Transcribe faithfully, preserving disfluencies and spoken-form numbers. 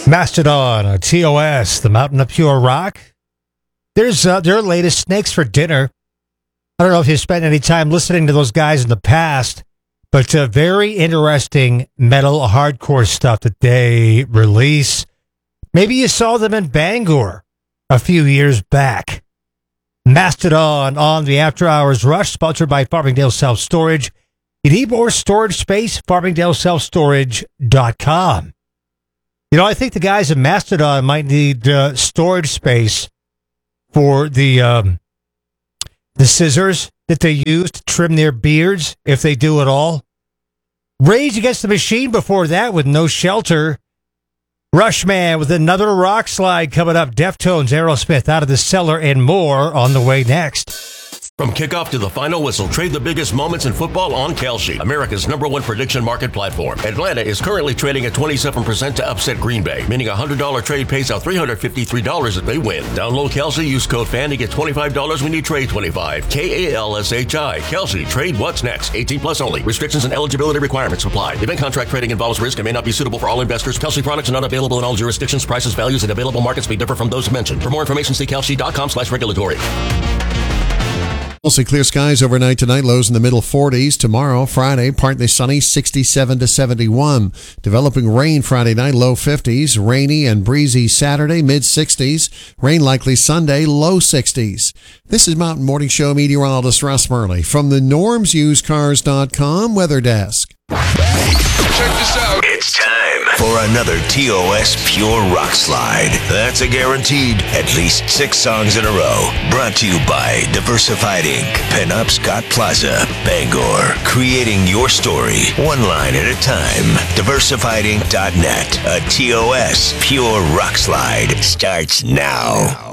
Mastodon, uh, T O S, the Mountain of Pure Rock. There's uh, their latest, Snakes for Dinner. I don't know if you spent any time listening to those guys in the past, but uh, very interesting metal hardcore stuff that they release. Maybe you saw them in Bangor a few years back. Mastodon on the After Hours Rush, sponsored by Farmingdale Self Storage. You need more storage space? Farmingdale Self Storage dot com. You know, I think the guys at Mastodon might need uh, storage space for the um, the scissors that they use to trim their beards, if they do at all. Rage Against the Machine before that with No Shelter. Rushman with another rock slide coming up. Deftones, Aerosmith, Out of the Cellar, and more on the way next. From kickoff to the final whistle, trade the biggest moments in football on Kalshi, America's number one prediction market platform. Atlanta is currently trading at twenty-seven percent to upset Green Bay, meaning a one hundred dollars trade pays out three hundred fifty-three dollars if they win. Download Kalshi, use code FAN to get twenty-five dollars when you trade twenty-five. K A L S H I. Kalshi. Trade what's next. eighteen plus only. Restrictions and eligibility requirements apply. Event contract trading involves risk and may not be suitable for all investors. Kalshi products are not available in all jurisdictions. Prices, values, and available markets may differ from those mentioned. For more information, see Kalshi.com slash regulatory. Mostly clear skies overnight tonight, lows in the middle forties. Tomorrow, Friday, partly sunny, sixty-seven to seventy-one. Developing rain Friday night, low fifties. Rainy and breezy Saturday, mid sixties. Rain likely Sunday, low sixties. This is Mountain Morning Show meteorologist Russ Murley from the norms used cars dot com weather desk. Check this out. It's time for another T O S Pure Rock Slide. That's a guaranteed at least six songs in a row. Brought to you by Diversified Incorporated. Pinup Scott Plaza, Bangor. Creating your story, one line at a time. diversified inc dot net. A T O S Pure Rock Slide starts now.